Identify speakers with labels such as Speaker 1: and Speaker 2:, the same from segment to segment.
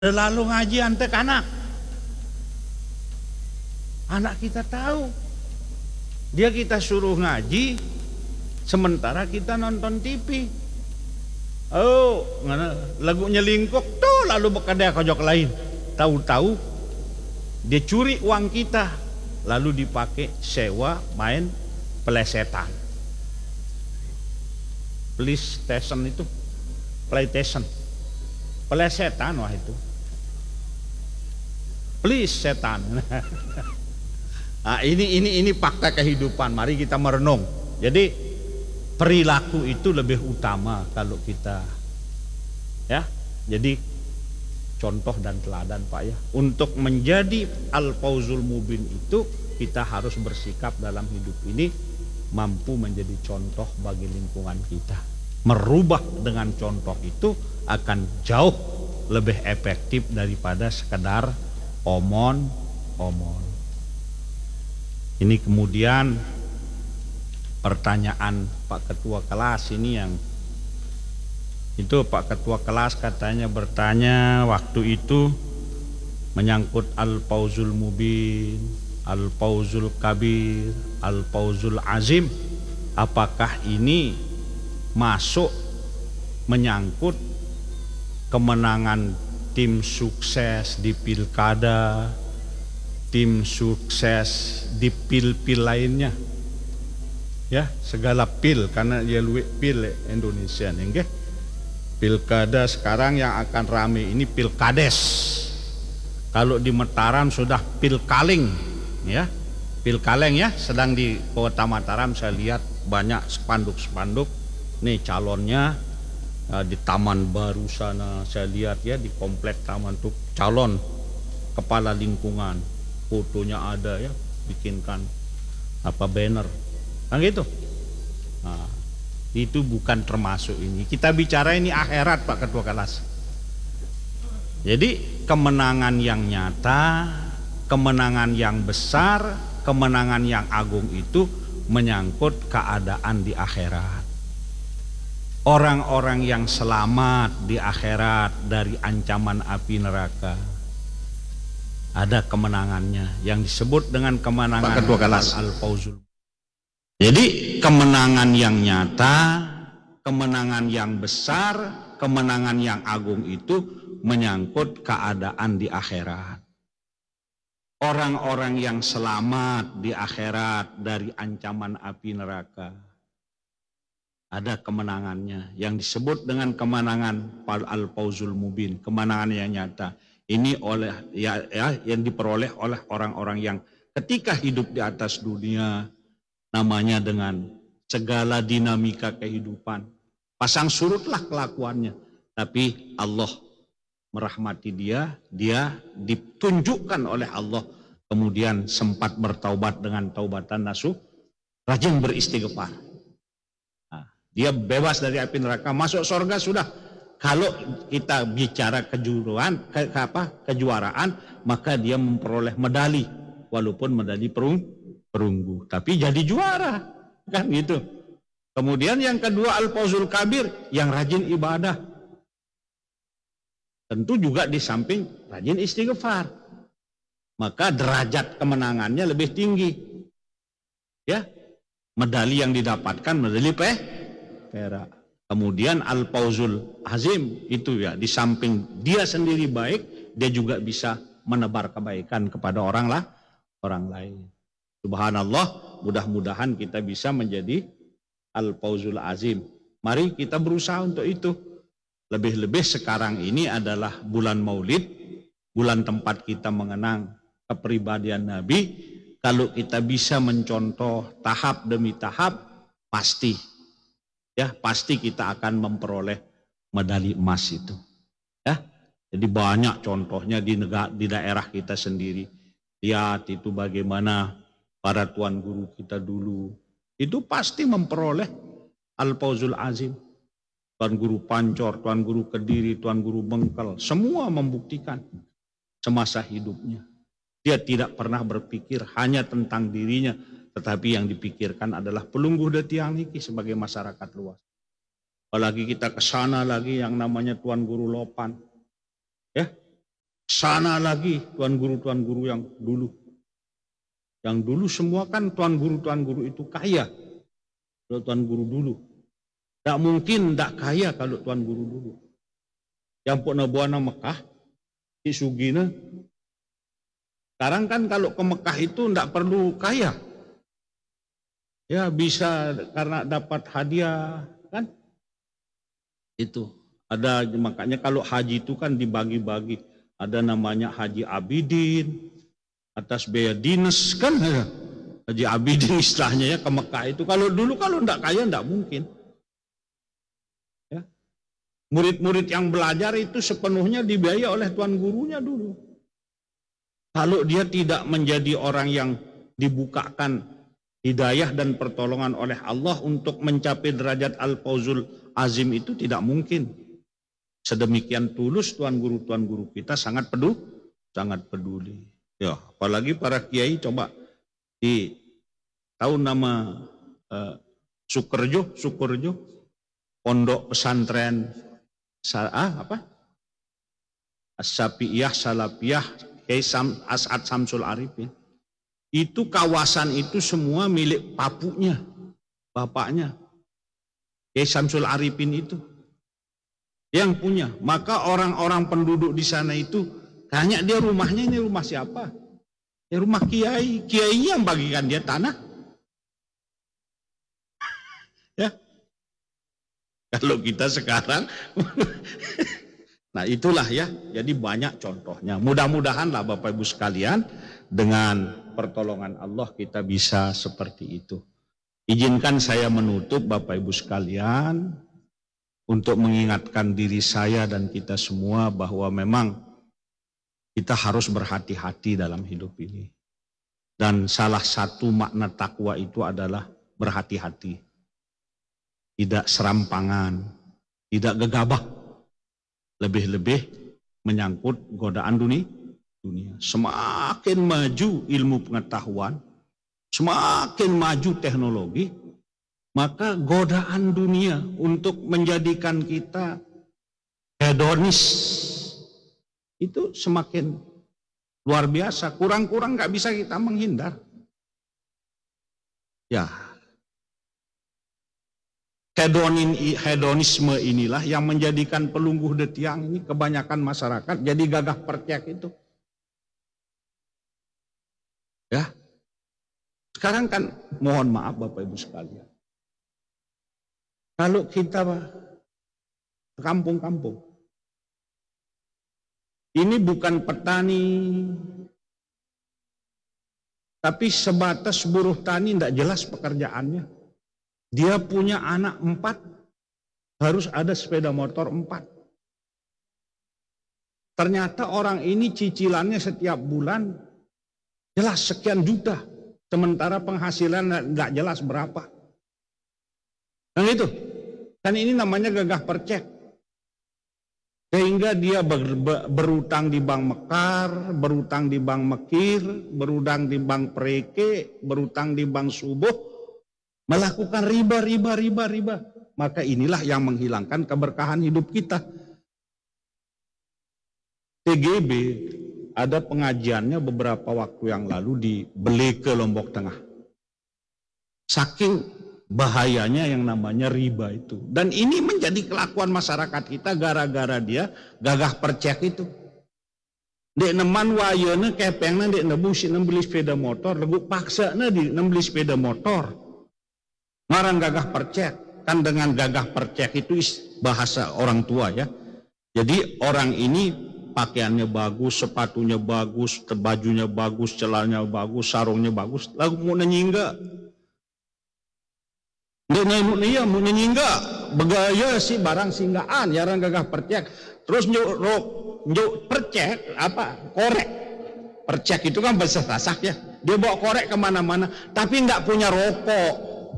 Speaker 1: Lalu ngaji antek anak kita tahu, dia kita suruh ngaji, sementara kita nonton TV. Oh, lagunya lingkuk tuh, lalu bekadaya kojok lain. Tahu-tahu dia curi uang kita, lalu dipakai sewa main pelesetan. PlayStation itu, PlayStation, pelesetan wah itu. Please setan. Nah, ini fakta kehidupan. Mari kita merenung. Jadi perilaku itu lebih utama kalau kita, ya. Jadi contoh dan teladan Pak ya. Untuk menjadi al-fawzul mubin itu kita harus bersikap dalam hidup ini mampu menjadi contoh bagi lingkungan kita. Merubah dengan contoh itu akan jauh lebih efektif daripada sekedar omon. Ini kemudian pertanyaan Pak Ketua kelas ini yang itu Pak Ketua kelas katanya bertanya waktu itu menyangkut al-fawzul mubin, al-fawzul kabir, al-fawzul azim. Apakah ini masuk menyangkut kemenangan tim sukses di pilkada, tim sukses di pil-pil lainnya, ya segala pil, karena dia luwih pil Indonesia nih, pilkada sekarang yang akan rame ini pilkades. Kalau di Mataram sudah pilkaling, ya pilkaleng ya, sedang di kota Mataram saya lihat banyak spanduk-spanduk nih calonnya. Di Taman Baru sana saya lihat ya, di komplek taman tuh calon kepala lingkungan, fotonya ada ya, bikinkan banner kan gitu. Nah, itu bukan termasuk ini. Kita bicara ini akhirat Pak Ketua kelas. Jadi kemenangan yang nyata, kemenangan yang besar, kemenangan yang agung itu menyangkut keadaan di akhirat. Orang-orang yang selamat di akhirat dari ancaman api neraka, ada kemenangannya yang disebut dengan kemenangan al-fawzul. Jadi kemenangan yang nyata, kemenangan yang besar, kemenangan yang agung itu menyangkut keadaan di akhirat. Orang-orang yang selamat di akhirat dari ancaman api neraka, ada kemenangannya yang disebut dengan kemenangan al-fawzul mubin, kemenangan yang nyata. Ini yang diperoleh oleh orang-orang yang ketika hidup di atas dunia, namanya dengan segala dinamika kehidupan, pasang surutlah kelakuannya, tapi Allah merahmati dia ditunjukkan oleh Allah, kemudian sempat bertaubat dengan taubatan nasuh, rajin beristighfar. Dia bebas dari api neraka, masuk surga sudah. Kalau kita bicara kejuaraan, maka dia memperoleh medali, walaupun medali perunggu, tapi jadi juara, kan gitu. Kemudian yang kedua al-fawzul kabir, yang rajin ibadah. Tentu juga di samping rajin istighfar, maka derajat kemenangannya lebih tinggi. Ya, medali yang didapatkan medali perak. Kemudian al-fawzul azim itu ya, di samping dia sendiri baik, dia juga bisa menebar kebaikan kepada orang lain. Subhanallah, mudah-mudahan kita bisa menjadi al-fawzul azim. Mari kita berusaha untuk itu. Lebih-lebih sekarang ini adalah bulan Maulid, bulan tempat kita mengenang kepribadian Nabi. Kalau kita bisa mencontoh tahap demi tahap, pasti kita akan memperoleh medali emas itu. Ya, jadi banyak contohnya di daerah kita sendiri. Lihat itu bagaimana para tuan guru kita dulu itu pasti memperoleh al-fawzul azim. Tuan Guru Pancor, Tuan Guru Kediri, Tuan Guru Bengkel, semua membuktikan semasa hidupnya. Dia tidak pernah berpikir hanya tentang dirinya, tetapi yang dipikirkan adalah pelungguh de tiang niki sebagai masyarakat luas. Apalagi kita ke sana lagi yang namanya Tuan Guru Lopan. Ya, Sana lagi tuan guru yang dulu. Yang dulu semua kan tuan guru itu kaya. Kalau tuan guru dulu. Tak mungkin tak kaya kalau tuan guru dulu. Yang pernah buana Mekah, di Sugina. Sekarang kan kalau ke Mekah itu tidak perlu kaya. Ya bisa karena dapat hadiah kan. Itu. Ada makanya kalau haji itu kan dibagi-bagi. Ada namanya Haji Abidin, atas biaya dinas kan. Haji Abidin istilahnya ya ke Mekah itu. Kalau dulu kalau tidak kaya tidak mungkin. Ya. Murid-murid yang belajar itu sepenuhnya dibiayai oleh tuan gurunya dulu. Kalau dia tidak menjadi orang yang dibukakan hidayah dan pertolongan oleh Allah untuk mencapai derajat al-fawzul azim itu tidak mungkin. Sedemikian tulus tuan guru kita sangat peduli. Ya, apalagi para kiai coba tahu nama Sukerjo, pondok pesantren As-Sapiyah Salafiyah Kiai As'ad Samsul Arifin. Itu kawasan itu semua milik papunya, bapaknya. Kiai Samsul Arifin itu yang punya. Maka orang-orang penduduk di sana itu tanya dia rumahnya ini rumah siapa? Ya rumah kiai. Kiainya yang bagikan dia tanah. Ya. Kalau kita sekarang nah itulah ya. Jadi banyak contohnya. Mudah-mudahanlah Bapak Ibu sekalian dengan pertolongan Allah kita bisa seperti itu. Izinkan saya menutup Bapak Ibu sekalian untuk mengingatkan diri saya dan kita semua bahwa memang kita harus berhati-hati dalam hidup ini. Dan salah satu makna takwa itu adalah berhati-hati. Tidak serampangan, tidak gegabah. Lebih-lebih menyangkut godaan dunia. Semakin maju ilmu pengetahuan, semakin maju teknologi, maka godaan dunia untuk menjadikan kita hedonis itu semakin luar biasa. Kurang-kurang nggak bisa kita menghindar. Ya, hedonisme inilah yang menjadikan pelungguh detiang ini kebanyakan masyarakat jadi gagah percek itu. Ya, sekarang kan mohon maaf Bapak Ibu sekalian. Kalau kita ke kampung-kampung, ini bukan petani, tapi sebatas buruh tani tidak jelas pekerjaannya. Dia punya anak 4, harus ada sepeda motor 4. Ternyata orang ini cicilannya setiap bulan jelas sekian juta, sementara penghasilan tidak jelas berapa. Kan itu, kan ini namanya gagah percek. Sehingga dia berutang di bank Mekar, berutang di bank Mekir, berutang di bank Pereke, berutang di bank Subuh, melakukan riba. Maka inilah yang menghilangkan keberkahan hidup kita. TGB ada pengajiannya beberapa waktu yang lalu di Beleke, Lombok Tengah. Saking bahayanya yang namanya riba itu. Dan ini menjadi kelakuan masyarakat kita gara-gara dia gagah percek itu. Dek neman wayana kepengna dek nebusi beli sepeda motor, leguk paksa na di beli sepeda motor. Ngarang gagah percek. Kan dengan gagah percek itu bahasa orang tua ya. Jadi orang ini pakaiannya bagus, sepatunya bagus, bajunya bagus, celananya bagus, sarungnya bagus, lalu mau nyingga. Dia mau nyingga, begaya sih barang singgaan, jarang gagah percek. Terus njuk percek apa? Korek. Percek itu kan bahasa sasak ya. Dia bawa korek kemana-mana, tapi nggak punya rokok.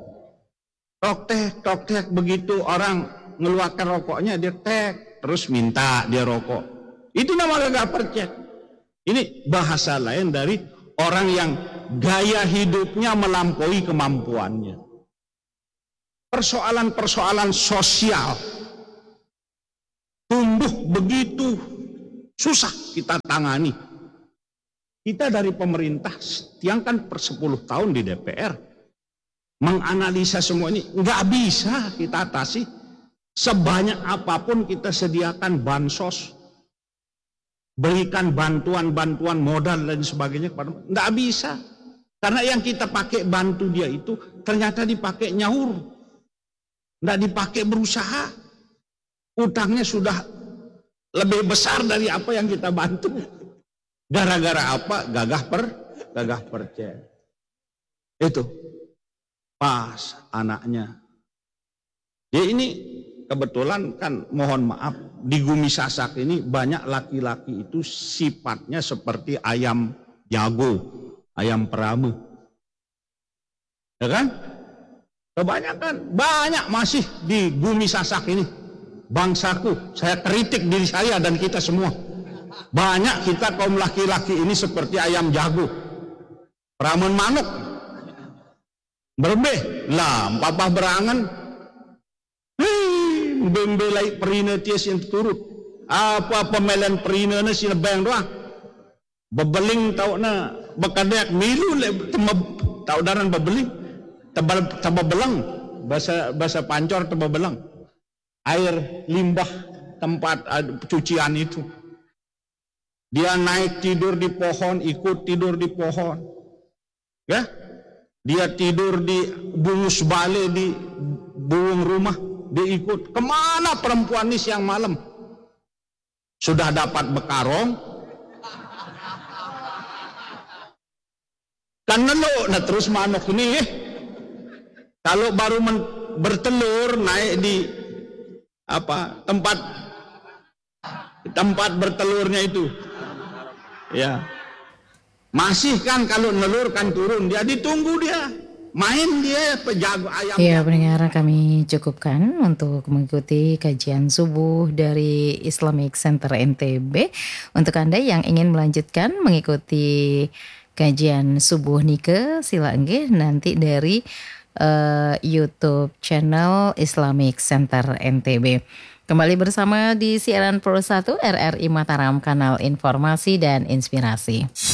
Speaker 1: Tok-tek begitu orang ngeluarkan rokoknya dia tek, terus minta dia rokok. Itu nama gagah percek. Ini bahasa lain dari orang yang gaya hidupnya melampaui kemampuannya. Persoalan-persoalan sosial tumbuh begitu susah kita tangani. Kita dari pemerintah yang kan per 10 tahun di DPR menganalisa semua ini, nggak bisa kita atasi. Sebanyak apapun kita sediakan bansos, berikan bantuan-bantuan modal dan sebagainya, nggak bisa. Karena yang kita pakai bantu dia itu ternyata dipakai nyaur, nggak dipakai berusaha. Utangnya sudah lebih besar dari apa yang kita bantu. Gara-gara apa? Gagah percaya. Itu pas anaknya. Ya ini kebetulan kan, mohon maaf, di Gumi Sasak ini banyak laki-laki itu sifatnya seperti ayam jago, ayam peramu. Ya kan? Kebanyakan, banyak masih di Gumi Sasak ini. Bangsaku, saya kritik diri saya dan kita semua. Banyak kita kaum laki-laki ini seperti ayam jago, peramun manuk, berbeh lah, papa berangan, bembelai perina tias yang turut, apa pemelian perina na sila bang doang, bebeling tau na, bekadak milu tau daran bebeling, tebabelang, bahasa pancor tebabelang, air limbah tempat cucian itu. Dia naik tidur di pohon, ikut tidur di pohon. Ya. Dia tidur di bungus bale di buung rumah, dia ikut. Kemana perempuan ini siang malam? Sudah dapat bekarong. Kan nelo, nah terus manuk ini. Kalau baru bertelur naik di tempat bertelurnya itu. Ya, masih kan kalau nelur kan turun, dia ditunggu, dia main, dia pejago ayam.
Speaker 2: Ya, pendengar, kami cukupkan untuk mengikuti kajian subuh dari Islamic Center NTB. Untuk Anda yang ingin melanjutkan mengikuti kajian subuh Nike, sila enggih nanti dari YouTube channel Islamic Center NTB. Kembali bersama di siaran Pro 1 RRI Mataram, kanal informasi dan inspirasi.